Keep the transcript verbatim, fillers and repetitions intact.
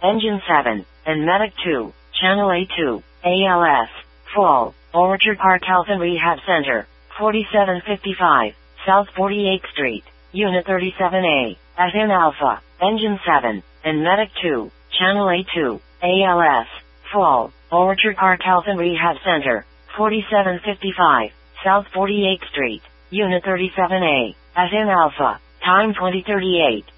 Engine seven, and Medic two, Channel A two, A L S, Fall, Orchard Park Health and Rehab Center, forty-seven fifty-five, South forty-eighth Street, Unit thirty-seven A, Athens Alpha, Engine seven, and Medic two, Channel A two, A L S, Fall, Orchard Park Health and Rehab Center, forty-seven fifty-five, South forty-eighth Street, Unit thirty-seven A, Athens Alpha, time twenty thirty-eight.